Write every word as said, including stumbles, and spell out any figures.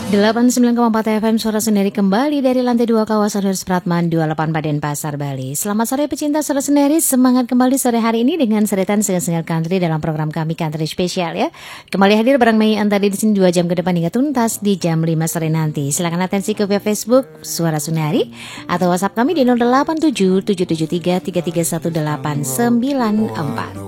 delapan puluh sembilan koma empat F M Suara Sendiri kembali dari lantai dua kawasan Universitas Pratman dua puluh delapan Paden Pasar, Bali. Selamat sore pecinta Suara Sendiri, semangat kembali sore hari ini dengan seretan single-single country dalam program kami Country Spesial ya. Kembali hadir bareng Mei Antari di sini dua jam ke depan hingga tuntas di jam lima sore nanti. Silakan atensi ke via Facebook Suara Sendiri atau WhatsApp kami di nol delapan tujuh tujuh tujuh tiga tiga tiga satu delapan sembilan empat.